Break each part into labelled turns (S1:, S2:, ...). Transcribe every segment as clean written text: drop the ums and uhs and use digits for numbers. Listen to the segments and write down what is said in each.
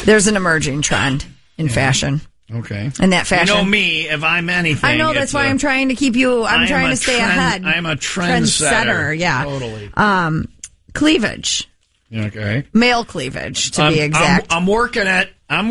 S1: There's an emerging trend in fashion.
S2: Okay.
S1: And that fashion.
S2: You know me, if I'm anything.
S1: I know, that's why I'm trying to keep you, I'm trying to stay ahead.
S2: I'm a trendsetter.
S1: Yeah.
S2: Totally.
S1: Cleavage.
S2: Okay.
S1: Male cleavage, to be exact.
S2: I'm working it.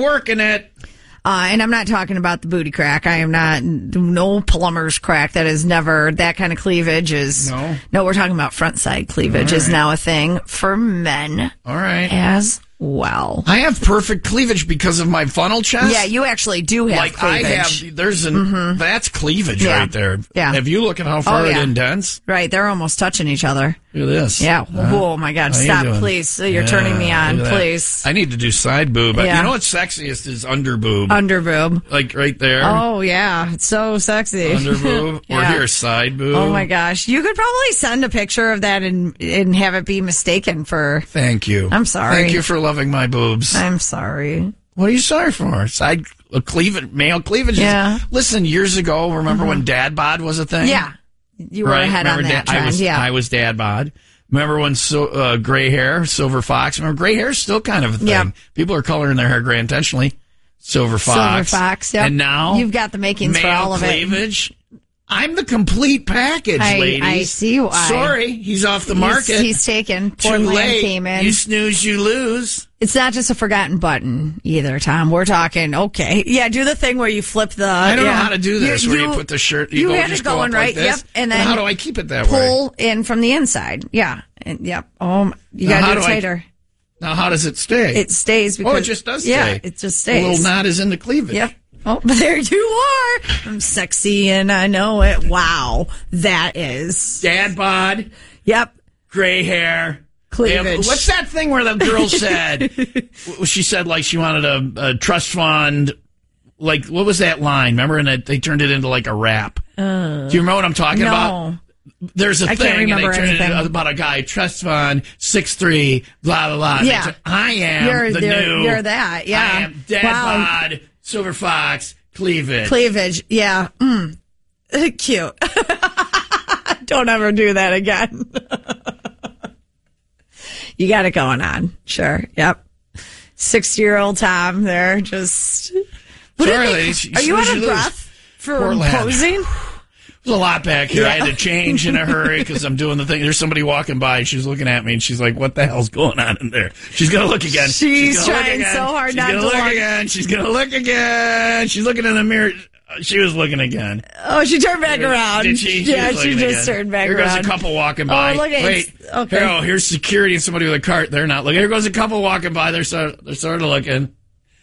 S1: And I'm not talking about the booty crack. I am not, no plumber's crack. That is never, that kind of cleavage is. No, we're talking about front side cleavage is now a thing for men.
S2: All right.
S1: As well.
S2: I have perfect cleavage because of my funnel chest.
S1: Yeah, you actually do have cleavage.
S2: That's cleavage right there.
S1: Yeah.
S2: If you look at how far it indents.
S1: Right, they're almost touching each other.
S2: Look at this.
S1: Yeah. Oh my God, stop, please. You're turning me on, please.
S2: I need to do side boob.
S1: Yeah.
S2: You know what's sexiest is under boob.
S1: Under boob.
S2: Like right there.
S1: Oh, yeah. It's so sexy.
S2: Under boob. Or here, side boob.
S1: Oh my gosh. You could probably send a picture of that and have it be mistaken for.
S2: Thank you.
S1: I'm sorry.
S2: Thank you for loving my boobs.
S1: I'm sorry.
S2: What are you sorry for? Side cleavage, male cleavage.
S1: Yeah.
S2: Listen, years ago, remember when dad bod was a thing?
S1: Yeah. You were ahead on that trend.
S2: I was dad bod. Remember when gray hair, silver fox? Remember, gray hair is still kind of a thing. Yep. People are coloring their hair gray intentionally. Silver fox.
S1: Silver fox, yep.
S2: And now
S1: you've got the makings for all of it.
S2: Male cleavage. I'm the complete package, ladies.
S1: I see why.
S2: Sorry, he's off the market.
S1: He's taken.
S2: Portland
S1: came in.
S2: You snooze, you lose.
S1: It's not just a forgotten button either, Tom. We're talking, okay. Yeah, do the thing where you flip the...
S2: I don't know how to do this, where you put the shirt... You
S1: had it going right,
S2: like this.
S1: Yep. And then
S2: how do I keep it that way?
S1: Pull in from the inside. Yeah. And, yep. Oh, you got to do it tighter.
S2: Now, how does it stay?
S1: It stays because...
S2: Oh, it just does stay.
S1: Yeah, it just stays.
S2: The little knot is in the cleavage.
S1: Yep. Oh, there you are. I'm sexy and I know it. Wow. That is.
S2: Dad bod.
S1: Yep.
S2: Gray hair.
S1: Cleavage.
S2: What's that thing where the girl said? She said like she wanted a trust fund. Like, what was that line? Remember? And they turned it into like a rap. Do you remember what I'm talking about? There's a thing, and they turned it into about a guy, trust fund, 6'3", blah, blah, blah.
S1: Yeah.
S2: I am
S1: You're that, yeah.
S2: I am dad bod, silver fox, cleavage.
S1: Cleavage, yeah. Cute. Don't ever do that again. You got it going on. Sure, yep. 60-year-old Tom there, just...
S2: Sorry, ladies.
S1: Are you out of breath for posing?
S2: There's a lot back here. Yeah. I had to change in a hurry because I'm doing the thing. There's somebody walking by. She's looking at me, and she's like, what the hell's going on in there? She's going to look again.
S1: She's trying so hard not to look
S2: again. She's going to look again. She's looking in the mirror. She was looking again.
S1: Oh, she turned back around.
S2: Did she?
S1: Yeah, she just turned back around.
S2: Here goes a couple walking by.
S1: Oh, look at
S2: Wait.
S1: Okay.
S2: Here's security and somebody with a cart. They're not looking. Here goes a couple walking by. They're sort of looking.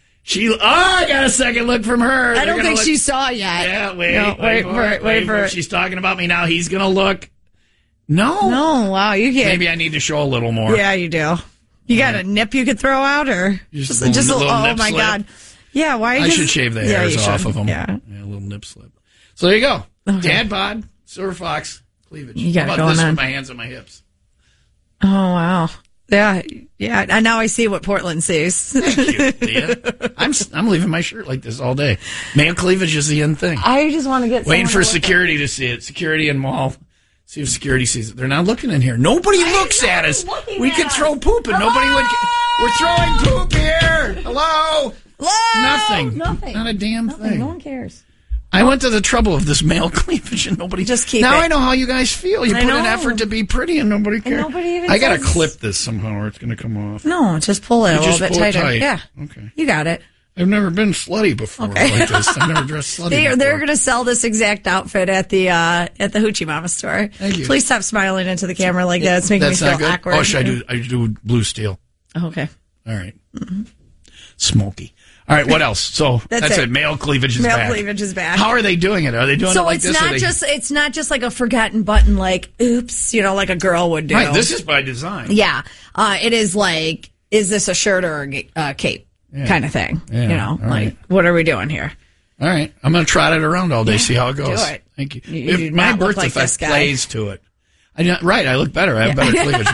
S2: I got a second look from her.
S1: I don't think she saw yet.
S2: Yeah, wait for it. She's talking about me now. He's going to look. No,
S1: wow, you can't.
S2: Maybe I need to show a little more.
S1: Yeah, you do. You got a nip you could throw out, or
S2: just a little
S1: oh
S2: nip
S1: my
S2: slip.
S1: God. Yeah, why?
S2: I should shave the hairs off of them.
S1: Yeah,
S2: a little nip slip. So there you go. Okay. Dad bod, silver fox, cleavage.
S1: You got
S2: How
S1: it
S2: about
S1: going
S2: this
S1: on.
S2: with my hands on my hips?
S1: Oh wow. Yeah. And now I see what Portland sees.
S2: Thank you, Leah. I'm leaving my shirt like this all day. Male cleavage is the end thing.
S1: I just want to get
S2: waiting for security to see it. Security and mall. See if security sees it. They're not looking in here. Nobody looks at us. We could throw poop and nobody would. We're throwing poop here. Hello. Nothing. Not a damn thing.
S1: No one cares.
S2: I went to the trouble of this male cleavage and nobody
S1: just keep
S2: now
S1: it.
S2: I know how you guys feel. You put an effort to be pretty and nobody cares. I gotta clip this somehow or it's gonna come off.
S1: No, just pull it a little bit tighter.
S2: Tight.
S1: Yeah.
S2: Okay.
S1: You got it.
S2: I've never been slutty before like this. I've never dressed slutty before.
S1: They're gonna sell this exact outfit at the Hoochie Mama store.
S2: Thank you.
S1: Please stop smiling into the camera like that. It's making me feel awkward.
S2: Oh, should I do blue steel?
S1: Okay.
S2: All right. Mm-hmm. Smoky. All right, what else? So that's it. Male cleavage is back.
S1: Male cleavage is back.
S2: How are they doing it? Are they doing it like this?
S1: So it's not just like a forgotten button, like oops, like a girl would do.
S2: Right. This is by design.
S1: Yeah. It is like, is this a shirt or a cape kind of thing?
S2: Yeah.
S1: Like what are we doing here?
S2: All right. I'm going to trot it around all day, see how it goes.
S1: Do it.
S2: Thank you.
S1: You
S2: If my birth defect plays to it. I look better. I have better cleavage.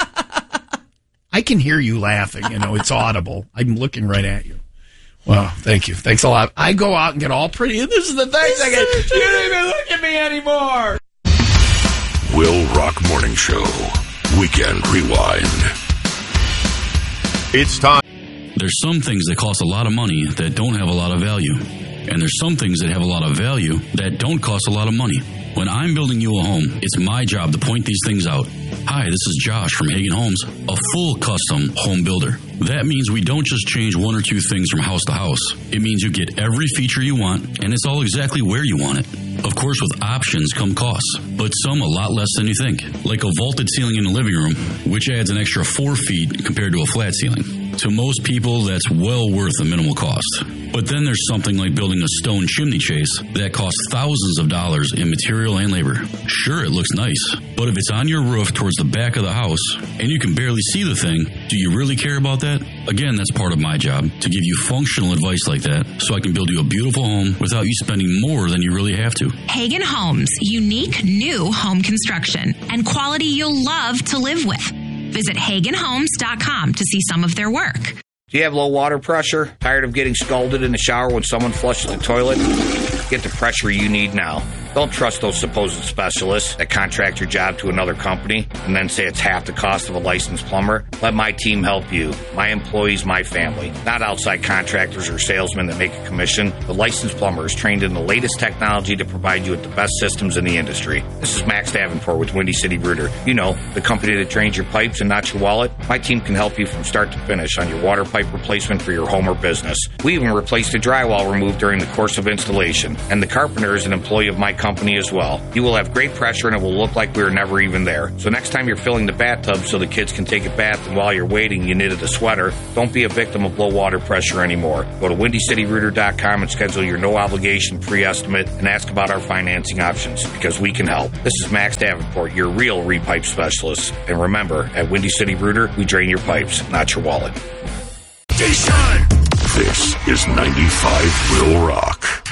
S2: I can hear you laughing. It's audible. I'm looking right at you. Well, thank you. Thanks a lot. I go out and get all pretty, and this is the thing. You don't even look at me anymore.
S3: Will Rock Morning Show. Weekend Rewind. It's time.
S4: There's some things that cost a lot of money that don't have a lot of value. And there's some things that have a lot of value that don't cost a lot of money. When I'm building you a home, it's my job to point these things out. Hi, this is Josh from Hagen Homes, a full custom home builder. That means we don't just change one or two things from house to house. It means you get every feature you want, and it's all exactly where you want it. Of course, with options come costs, but some a lot less than you think. Like a vaulted ceiling in the living room, which adds an extra 4 feet compared to a flat ceiling. To most people, that's well worth the minimal cost. But then there's something like building a stone chimney chase that costs thousands of dollars in material and labor. Sure, it looks nice, but if it's on your roof towards the back of the house and you can barely see the thing, do you really care about that? Again, that's part of my job, to give you functional advice like that so I can build you a beautiful home without you spending more than you really have to.
S5: Hagen Homes, unique new home construction and quality you'll love to live with. Visit HagenHomes.com to see some of their work.
S6: Do you have low water pressure? Tired of getting scalded in the shower when someone flushes the toilet? Get the pressure you need now. Don't trust those supposed specialists that contract your job to another company and then say it's half the cost of a licensed plumber. Let my team help you. My employees, my family. Not outside contractors or salesmen that make a commission. The licensed plumber is trained in the latest technology to provide you with the best systems in the industry. This is Max Davenport with Windy City Rooter. You know, the company that drains your pipes and not your wallet. My team can help you from start to finish on your water pipe replacement for your home or business. We even replaced the drywall removed during the course of installation. And the carpenter is an employee of my company as well. You will have great pressure and it will look like we were never even there. So next time you're filling the bathtub so the kids can take a bath and while you're waiting you knitted a sweater, don't be a victim of low water pressure anymore. Go to WindyCityRooter.com and schedule your no obligation pre-estimate and ask about our financing options because we can help. This is Max Davenport, your real repipe specialist. And remember, at Windy City Rooter, we drain your pipes, not your wallet.
S3: Station! This is 95 Will Rock.